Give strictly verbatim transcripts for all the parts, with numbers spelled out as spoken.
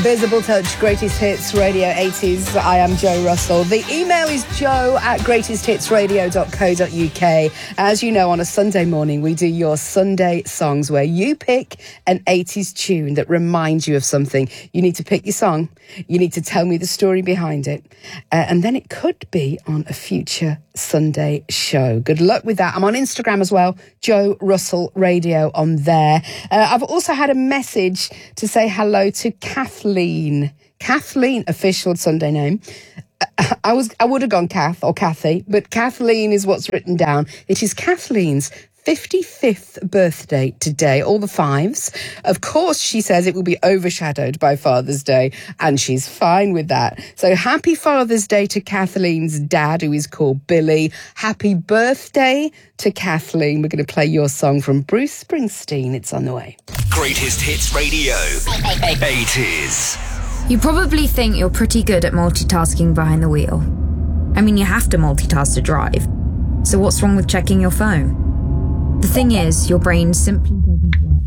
Invisible Touch, Greatest Hits Radio eighties. I am Jo Russell. The email is joe at greatest hits radio dot co dot uk. As you know, on a Sunday morning, we do your Sunday songs where you pick an eighties tune that reminds you of something. You need to pick your song. You need to tell me the story behind it. Uh, and then it could be on a future Sunday show. Good luck with that. I'm on Instagram as well, Jo Russell Radio on there. Uh, I've also had a message to say hello to Kathleen. Kathleen, official Sunday name. I was I would have gone Kath or Kathy, but Kathleen is what's written down. It is Kathleen's fifty-fifth birthday today, all the fives. Of course, she says it will be overshadowed by Father's Day, and she's fine with that. So happy Father's Day to Kathleen's dad, who is called Billy. Happy birthday to Kathleen. We're going to play your song from Bruce Springsteen. It's on the way. Greatest Hits Radio eighties. You probably think you're pretty good at multitasking behind the wheel. I mean, you have to multitask to drive. So what's wrong with checking your phone? The thing is, your brain simply doesn't work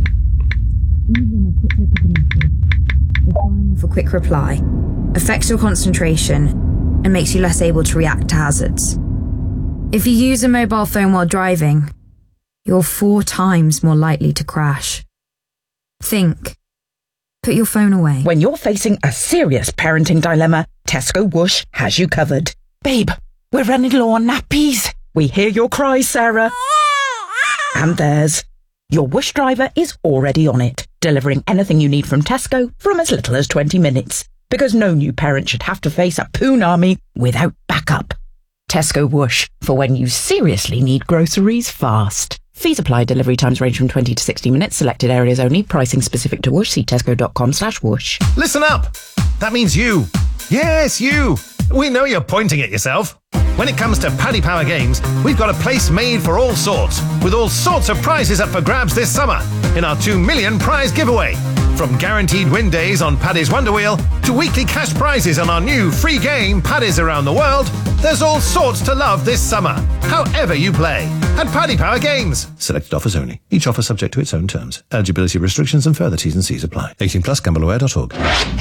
that way. Even a quick look at a message, or firing off a quick reply, affects your concentration and makes you less able to react to hazards. If you use a mobile phone while driving, you're four times more likely to crash. Think. Put your phone away. When you're facing a serious parenting dilemma, Tesco Whoosh has you covered. Babe, we're running low on nappies. We hear your cries, Sarah. And theirs. Your Whoosh driver is already on it, delivering anything you need from Tesco from as little as twenty minutes. Because no new parent should have to face a poon army without backup. Tesco Whoosh, for when you seriously need groceries fast. Fees apply. Delivery times range from twenty to sixty minutes. Selected areas only. Pricing specific to Whoosh. See tesco.com slash whoosh. Listen up! That means you. Yes, you. We know you're pointing at yourself. When it comes to Paddy Power Games, we've got a place made for all sorts, with all sorts of prizes up for grabs this summer in our two million prize giveaway. From guaranteed win days on Paddy's Wonder Wheel to weekly cash prizes on our new free game Paddy's Around the World, there's all sorts to love this summer, however you play. At Paddy Power Games. Selected offers only. Each offer subject to its own terms. Eligibility restrictions and further T's and C's apply. eighteen plus, gamble aware dot org.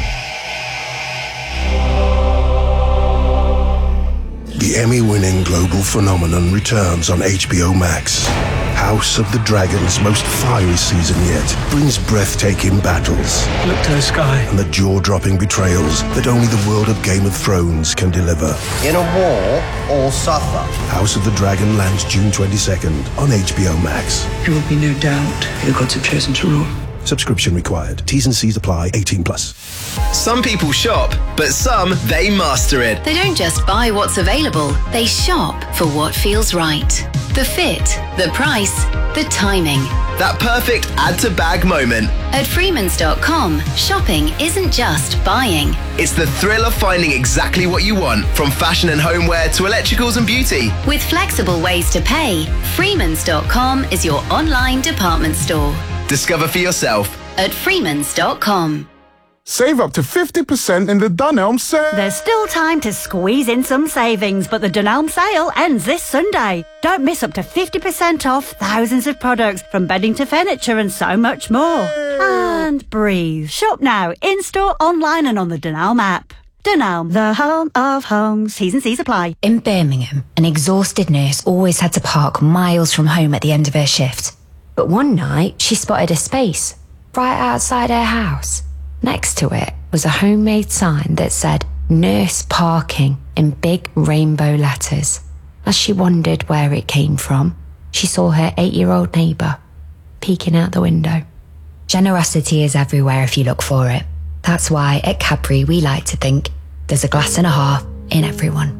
The Emmy-winning global phenomenon returns on H B O Max. House of the Dragon's most fiery season yet brings breathtaking battles. Look to the sky. And the jaw-dropping betrayals that only the world of Game of Thrones can deliver. In a war, all suffer. House of the Dragon lands June twenty-second on H B O Max. There will be no doubt the gods have chosen to rule. Subscription required. T's and C's apply. eighteen plus. Some people shop, but some, they master it. They don't just buy what's available, they shop for what feels right. The fit, the price, the timing. That perfect add-to-bag moment. At Freemans dot com, shopping isn't just buying. It's the thrill of finding exactly what you want, from fashion and homeware to electricals and beauty. With flexible ways to pay, Freemans dot com is your online department store. Discover for yourself at Freemans dot com. Save up to fifty percent in the Dunelm sale. There's still time to squeeze in some savings, but the Dunelm sale ends this Sunday. Don't miss up to fifty percent off thousands of products, from bedding to furniture and so much more. And breathe. Shop now, in-store, online and on the Dunelm app. Dunelm, the home of homes. T's and C's apply. In Birmingham, an exhausted nurse always had to park miles from home at the end of her shift. But one night, she spotted a space right outside her house. Next to it was a homemade sign that said nurse parking in big rainbow letters. As she wondered where it came from, she saw her eight-year-old neighbour peeking out the window. Generosity is everywhere if you look for it. That's why at Cadbury we like to think there's a glass and a half in everyone.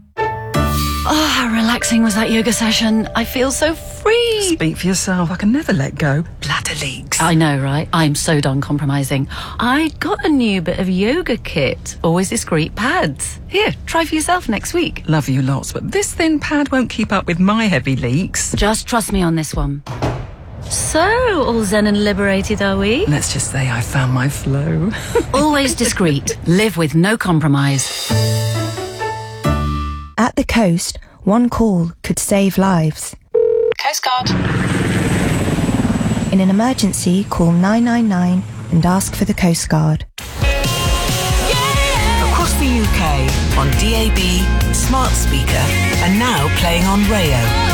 Oh, how relaxing was that yoga session. I feel so free. Speak for yourself. I can never let go. Bladder leaks. I know, right? I'm so done compromising. I got a new bit of yoga kit. Always discreet pads. Here, try for yourself next week. Love you lots, but this thin pad won't keep up with my heavy leaks. Just trust me on this one. So, all zen and liberated, are we? Let's just say I found my flow. Always discreet. Live with no compromise. At the coast, one call could save lives. Coast Guard. In an emergency, call nine nine nine and ask for the Coast Guard. on D A B, smart speaker, and now playing on Rayo.